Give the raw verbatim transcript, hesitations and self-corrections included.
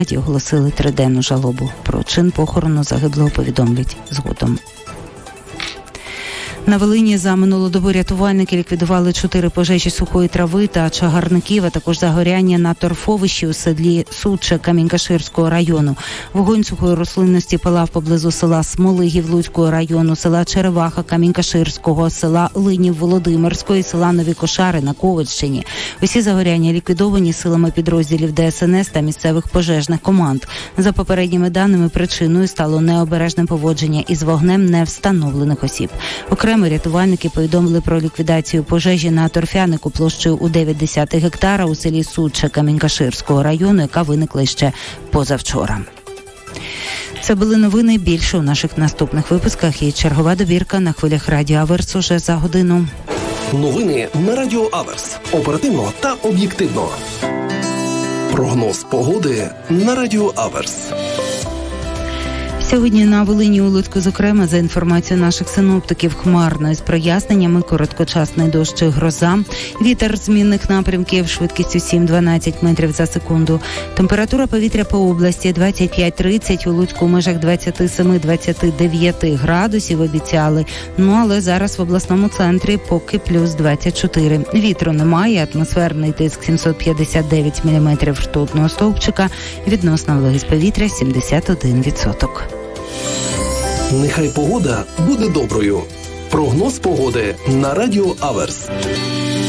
оголосили триденну жалобу. Про чин похорону загиблого повідомлять згодом. На Волині за минулу добу рятувальники ліквідували чотири пожежі сухої трави та чагарників, а також загоряння на торфовищі у селі Суче Камінь-Каширського району. Вогонь сухої рослинності палав поблизу села Смолигів Луцького району, села Череваха Камінь-Каширського, села Линів Володимирської, села Нові Кошари на Ковальщині. Усі загоряння ліквідовані силами підрозділів Де Ес Ен Ес та місцевих пожежних команд. За попередніми даними, причиною стало необережне поводження із вогнем невстановлених осіб. Окремо рятувальники повідомили про ліквідацію пожежі на торфянику площею у дев'ять десятих гектара у селі Суче Камінь-Каширського району, яка виникла ще позавчора. Це були новини. Більше у наших наступних випусках і чергова добірка на хвилях Радіо Аверс уже за годину. Новини на Радіо Аверс. Оперативно та об'єктивно. Прогноз погоди на Радіо Аверс. Сьогодні на Волині у Луцьку, зокрема, за інформацією наших синоптиків, хмарно із проясненнями, короткочасний дощ і гроза. Вітер змінних напрямків швидкістю сім-дванадцять метрів за секунду. Температура повітря по області двадцять п'ять тридцять, у Луцьку в межах двадцять сім - двадцять дев'ять градусів обіцяли. Ну, але зараз в обласному центрі поки плюс двадцять чотири. Вітру немає, атмосферний тиск сімсот п'ятдесят дев'ять міліметрів ртутного стовпчика, відносна вологість повітря сімдесят один відсоток. Нехай погода буде доброю. Прогноз погоди на Радіо Аверс.